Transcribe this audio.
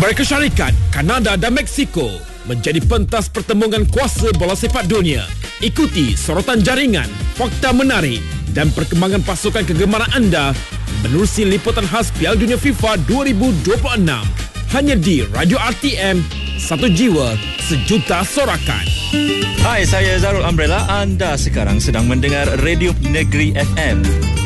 Amerika Syarikat, Kanada dan Mexico menjadi pentas pertembungan kuasa bola sepak dunia. Ikuti sorotan jaringan, fakta menarik dan perkembangan pasukan kegemaran anda menerusi liputan khas Piala Dunia FIFA 2026. Hanya di Radio RTM, satu jiwa, sejuta sorakan. Hai, saya Zarul Umbrella. Anda sekarang sedang mendengar Radio Negeri FM.